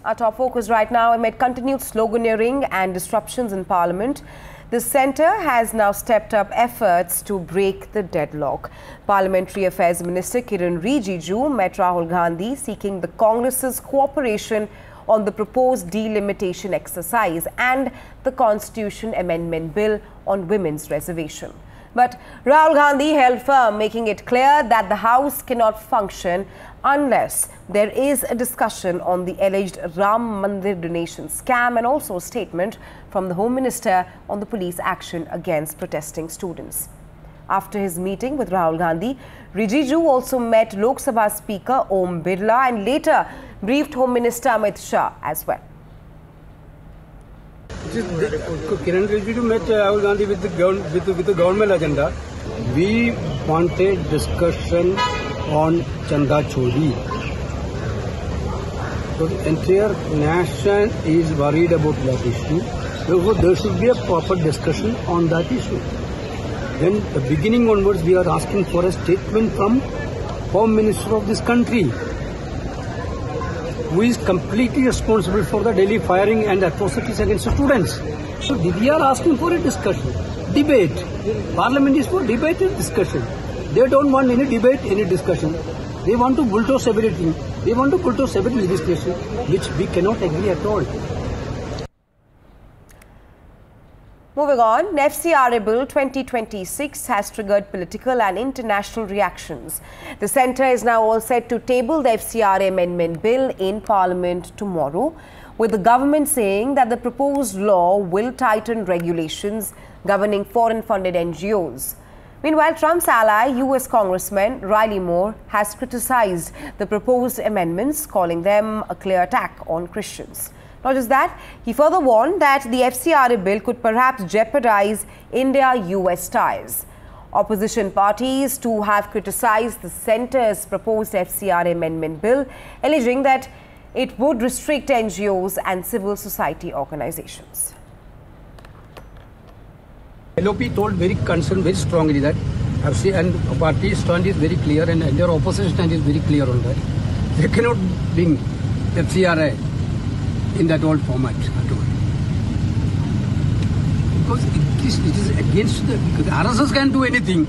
Our top focus right now amid continued sloganeering and disruptions in Parliament. The centre has now stepped up efforts to break the deadlock. Parliamentary Affairs Minister Kiren Rijiju met Rahul Gandhi seeking the Congress's cooperation on the proposed delimitation exercise and the Constitution Amendment Bill on women's reservation. But Rahul Gandhi held firm, making it clear that the House cannot function unless there is a discussion on the alleged Ram Mandir donation scam and also a statement from the Home Minister on the police action against protesting students. After his meeting with Rahul Gandhi, Rijiju also met Lok Sabha Speaker Om Birla and later briefed Home Minister Amit Shah as well. Kiren Rijiju met Rahul Gandhi with the government agenda. We wanted discussion on Chanda Chori. So the entire nation is worried about that issue. Therefore, there should be a proper discussion on that issue. Then, the beginning onwards, we are asking for a statement from Home Minister of this country, who is completely responsible for the Delhi firing and atrocities against the students. So we are asking for a discussion, debate. Parliament is for debate and discussion. They don't want any debate, any discussion. They want to bulldoze everything. They want to bulldoze every legislation, which we cannot agree at all. Moving on, FCRA Bill 2026 has triggered political and international reactions. The centre is now all set to table the FCRA Amendment Bill in Parliament tomorrow, with the government saying that the proposed law will tighten regulations governing foreign-funded NGOs. Meanwhile, Trump's ally, US Congressman Riley Moore, has criticised the proposed amendments, calling them a clear attack on Christians. Not just that, he further warned that the FCRA bill could perhaps jeopardize India-US ties. Opposition parties too have criticised the centre's proposed FCRA amendment bill, alleging that it would restrict NGOs and civil society organizations. LOP told very concerned, very strongly that FC and party stand is very clear and their opposition stand is very clear on that. They cannot bring FCRA in that old format at all. Because it is against because RSS can do anything,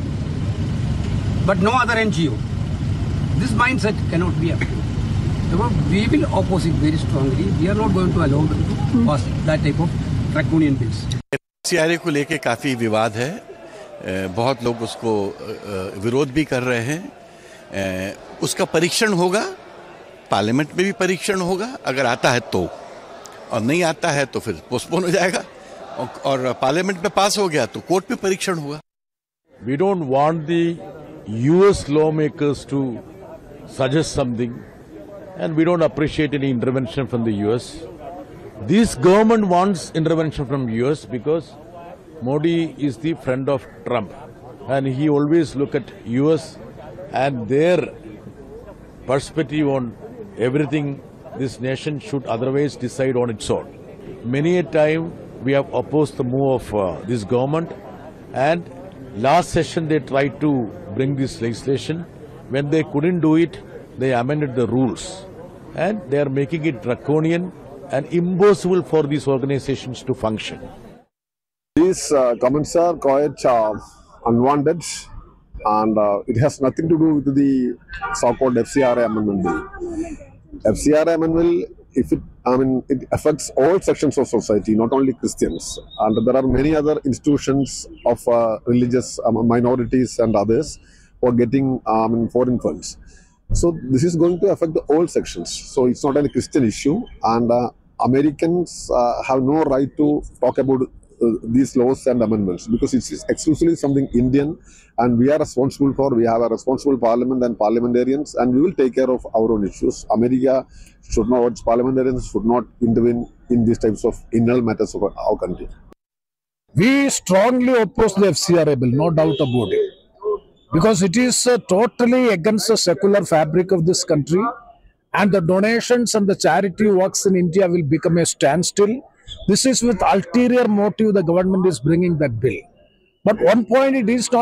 but no other NGO. This mindset cannot be approved. Therefore, we will oppose it very strongly. We are not going to allow them to pass that type of draconian bills. FCRA को लेके काफ़ी विवाद है, बहुत लोग उसको विरोध भी कर रहे हैं। उसका परीक्षण होगा, पार्लियामेंट में भी परीक्षण होगा, अगर आता है तो, और नहीं आता है तो फिर पोस्टपोन हो जाएगा, और पार्लियामेंट में पास हो गया तो कोर्ट में परीक्षण होगा। We don't want the US lawmakers to suggest something, and we don't appreciate any intervention from the US. This government wants intervention from US because Modi is the friend of Trump, and he always look at US and their perspective on everything this nation should otherwise decide on its own. Many a time we have opposed the move of this government, and last session they tried to bring this legislation. When they couldn't do it, they amended the rules, and they are making it draconian and impossible for these organizations to function. These comments are quite unwanted, and it has nothing to do with the so-called FCRA amendment bill. FCRA amendment bill, it affects all sections of society, not only Christians. And there are many other institutions of religious minorities and others who are getting foreign funds. So this is going to affect the all sections. So it's not a Christian issue, and Americans have no right to talk about these laws and amendments because it's exclusively something Indian, and we are responsible for. We have a responsible parliament and parliamentarians, and we will take care of our own issues. America should not, its parliamentarians should not intervene in these types of internal matters of our country. We strongly oppose the FCRA bill, no doubt about it, because it is totally against the secular fabric of this country, and the donations and the charity works in India will become a standstill. This is with ulterior motive the government is bringing that bill. But one point, it is not